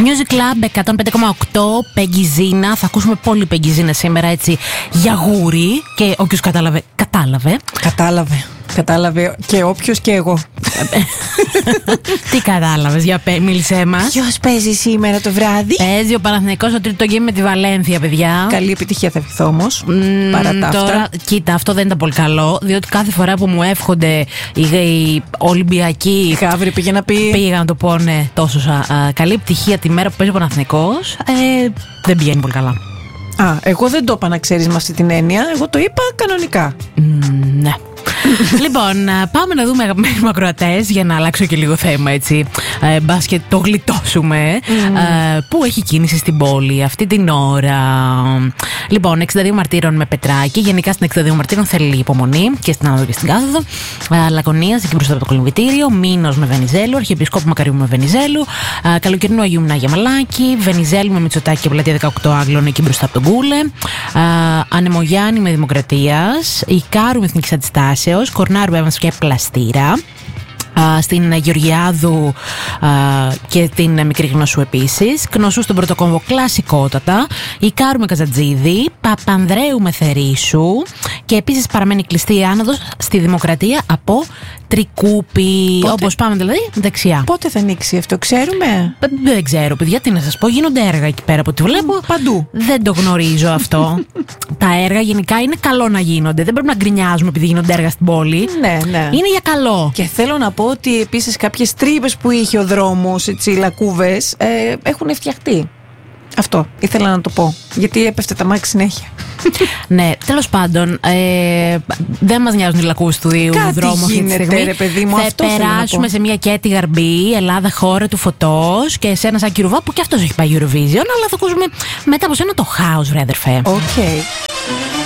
Music Club 105,8, Peggy Zina. Θα ακούσουμε πολύ Peggy Zina σήμερα, έτσι, για γούρι. Και όποιος κατάλαβε και όποιος και εγώ. Τι κατάλαβες, για μίλησέ μας. Ποιος παίζει σήμερα το βράδυ? Παίζει ο Παναθηναϊκός στο τρίτο γκέιμ με τη Βαλένθια, παιδιά. Καλή επιτυχία θα ευχηθώ όμως. Παρά τα τώρα, αυτά. κοίτα, αυτό δεν ήταν πολύ καλό, διότι κάθε φορά που μου εύχονται οι Ολυμπιακοί. Η Γάβρη πήγε να πει. Πήγα να το πω, ναι, τόσο καλή επιτυχία τη μέρα που παίζει ο Παναθηναϊκός. Δεν πηγαίνει πολύ καλά. Εγώ δεν το είπα, να ξέρεις, με αυτή την έννοια. Εγώ το είπα κανονικά. Ναι. Λοιπόν, πάμε να δούμε, αγαπημένοι μου ακροατές, για να αλλάξω και λίγο θέμα, έτσι. Μπας και το γλιτώσουμε. Πού έχει κίνηση στην πόλη αυτή την ώρα? Λοιπόν, 62 Μαρτύρων με Πετράκη. Γενικά στην 62 Μαρτύρων θέλει λίγη υπομονή και στην Άνοδο και στην Κάθοδο. Λακωνίας εκεί μπροστά από το κολυμβητήριο. Μήνος με Βενιζέλου. Αρχιεπισκόπου Μακαρίου με Βενιζέλου. Καλοκαιρινού Αγίου Μνάγια Μαλάκη. Βενιζέλου με Μητσοτάκη και Πλατεία 18 Άγγλων εκεί μπροστά από τον Κούλε. Ανεμογιάννη με Δημοκρατίας. Ικάρου με Εθνική Αντιστάσεως. Κορνάρου Εύανος και Πλαστήρα. Στην Γεωργιάδου και την Μικρή Γνωσού επίσης. Γνωσού στον Πρωτοκόμβο κλασικότατα. Ικάρου με Καζατζίδη. Παπανδρέου με Θερίσου. Και επίσης παραμένει κλειστή η άνοδος στη Δημοκρατία από Τρικούπι. Όπως πάμε δηλαδή δεξιά. Πότε θα ανοίξει αυτό, ξέρουμε? Δεν ξέρω, παιδιά, τι να σας πω. Γίνονται έργα εκεί πέρα από ό,τι βλέπω. Παντού. Δεν το γνωρίζω αυτό. Τα έργα γενικά είναι καλό να γίνονται. Δεν πρέπει να γκρινιάζουμε επειδή γίνονται έργα στην πόλη. Ναι, ναι. Είναι για καλό. Και θέλω να πω ότι επίσης κάποιες τρύπες που είχε ο δρόμος, έτσι, λακκούβες, έχουν φτιαχτεί. Αυτό ήθελα να το πω. Γιατί έπεφτε τα μάξι συνέχεια. Ναι, τέλος πάντων, δεν μας νοιάζουν οι λακκούβες του δρόμου αυτή τη στιγμή. Ρε παιδί μου, θα αυτό περάσουμε σε μια Κέτη Γαρμπή, Ελλάδα χώρα του φωτός, και σε ένα σαν Κυρουβά που και αυτός έχει πάει Eurovision, αλλά θα ακούσουμε μετά από σένα το χάος, βρε αδερφέ. Okay.